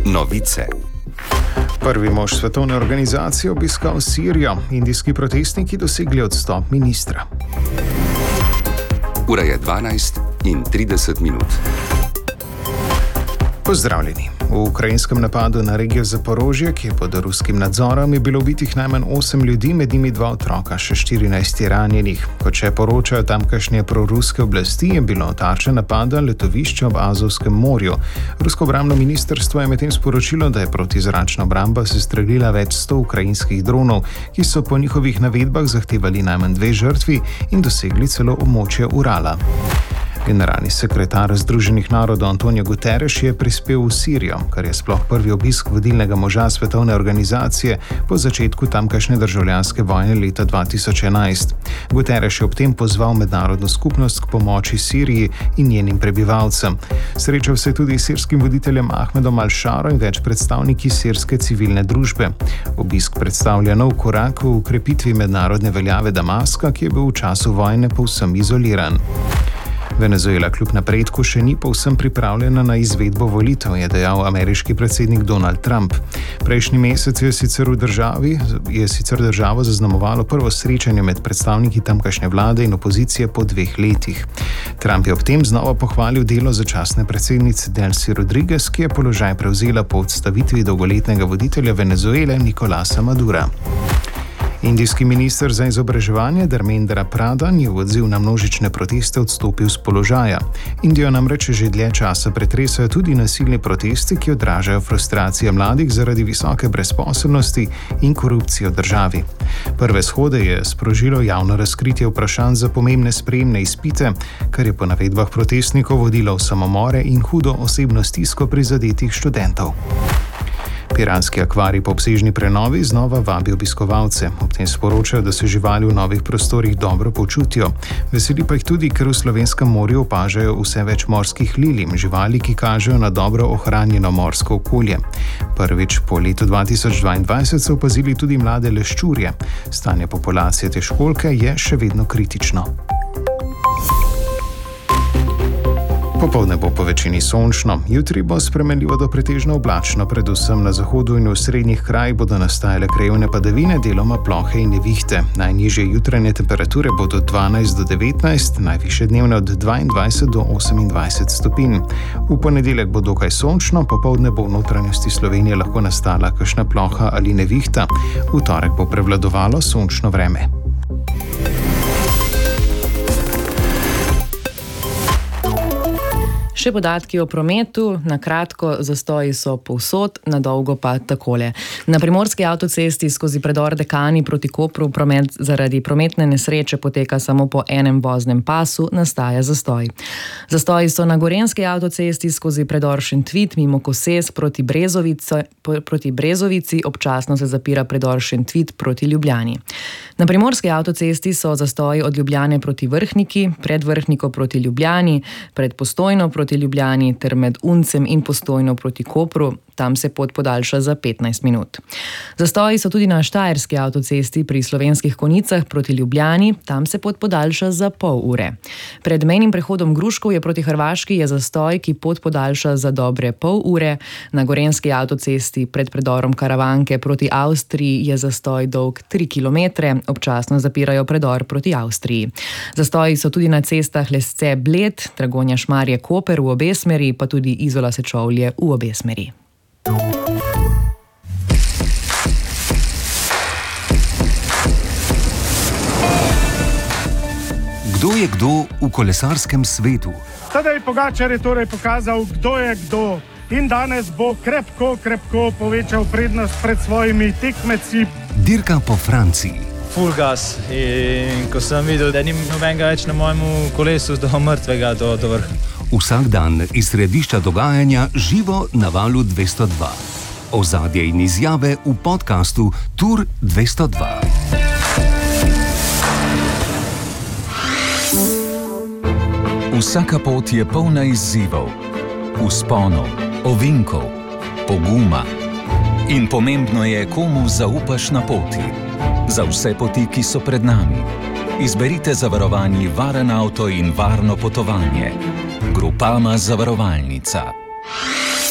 Novice. Prvi mož svetovne organizacije obiskal Sirijo. Indijski protestniki dosegli odstop ministra. Ura je 12:30. Pozdravljeni. V ukrajinskem napadu na regijo Zaporožje, ki je pod ruskim nadzorom, je bilo ubitih najmanj 8 ljudi, med njimi 2 otroka, še 14 je ranjenih. Kot še poročajo tamkajšnje proruske oblasti, je bilo tarča napada letovišče ob Azovskem morju. Rusko obrambno ministrstvo je medtem sporočilo, da je protizračna obramba sestrelila več 100 ukrajinskih dronov, ki so po njihovih navedbah zahtevali najmanj 2 žrtvi in dosegli celo območje Urala. Generalni sekretar Združenih narodov Antonio Guterres je prispel v Sirijo, kar je sploh prvi obisk vodilnega moža svetovne organizacije po začetku tamkajšnje državljanske vojne leta 2011. Guterres je ob tem pozval mednarodno skupnost k pomoči Siriji in njenim prebivalcem. Srečal se je tudi s sirskim voditeljem Ahmedom al-Šaro in več predstavniki sirske civilne družbe. Obisk predstavlja nov korak v ukrepitvi mednarodne veljave Damaska, ki je bil v času vojne povsem izoliran. Venezuela kljub napredku še ni povsem pripravljena na izvedbo volitev, je dejal ameriški predsednik Donald Trump. Prejšnji mesec je sicer državo zaznamovalo prvo srečanje med predstavniki tamkajšnje vlade in opozicije po 2 letih. Trump je ob tem znova pohvalil delo začasne predsednice Delcy Rodriguez, ki je položaj prevzela po odstavitvi dolgoletnega voditelja Venezuele Nicolasa Madura. Indijski minister za izobraževanje Dharmendra Pradhan je v odziv na množične proteste odstopil z položaja. Indijo namreč že dlje časa pretresajo tudi nasilni protesti, ki odražajo frustracije mladih zaradi visoke brezposelnosti in korupcije v državi. Prve shode je sprožilo javno razkritje vprašanj za pomembne sprejemne izpite, kar je po navedbah protestnikov vodilo v samomore in hudo osebno stisko prizadetih študentov. Piranski akvarij po obsežni prenovi znova vabi obiskovalce. Ob tem sporočajo, da se živali v novih prostorih dobro počutijo. Veseli pa jih tudi, ker v slovenskem morju opažajo vse več morskih lilij, živali, ki kažejo na dobro ohranjeno morsko okolje. Prvič po letu 2022 so opazili tudi mlade leščurje. Stanje populacije te školjke je še vedno kritično. Popoldne bo po večini sončno, jutri bo spremenljivo do pretežno oblačno, predvsem na zahodu in v srednjih krajih bodo nastajale krajevne padavine, deloma plohe in nevihte. Najnižje jutranje temperature bodo 12 do 19, najvišje dnevne od 22 do 28 stopinj. V ponedeljek bo dokaj sončno, popoldne bo v notranjosti Slovenije lahko nastala kakšna ploha ali nevihta. V torek bo prevladovalo sončno vreme. Še podatki o prometu, na kratko, zastoji so povsod, na dolgo pa takole. Na primorski avtocesti skozi predor Dekani proti Kopru promet zaradi prometne nesreče poteka samo po enem voznem pasu, nastaja zastoj. Zastoji so na gorenski avtocesti skozi predor Šentvit mimo Koses proti Brezovici, občasno se zapira predor Šentvit proti Ljubljani. Na primorski avtocesti so zastoji od Ljubljane proti Vrhniki, pred Vrhniko proti Ljubljani, pred Postojno proti Ljubljani ter med Uncem in Postojno proti Kopru. Tam se pot podaljša za 15 minut. Zastoji so tudi na štajerski avtocesti pri Slovenskih Konjicah proti Ljubljani, tam se pot podaljša za pol ure. Pred mejnim prehodom Gruškov je proti Hrvaški je zastoj, ki pot podaljša za dobre pol ure. Na gorenski avtocesti pred predorom Karavanke proti Avstriji je zastoj dolg 3 km, občasno zapirajo predor proti Avstriji. Zastoji so tudi na cestah Lesce-Bled, Dragonja-Šmarje-Koper v obe smeri, pa tudi Izola-Sečovlje v obe smeri. Kdo je kdo v kolesarskem svetu? Tadej Pogačar je torej pokazal, kdo je kdo. In danes bo krepko povečal prednost pred svojimi tekmeci. Dirka po Franciji. Full gas. In ko sem videl, da ni nobenega več na mojemu kolesu do mrtvega do vrha. Vsak dan iz središča dogajanja živo na Valu 202. Ozadje in izjave v podkastu Tour 202. Vsaka pot je polna izzivov, vzponov, ovinkov, poguma. In pomembno je, komu zaupaš na poti. Za vse poti, ki so pred nami. Izberite zavarovani varen avto in varno potovanje. Grupama zavarovalnica.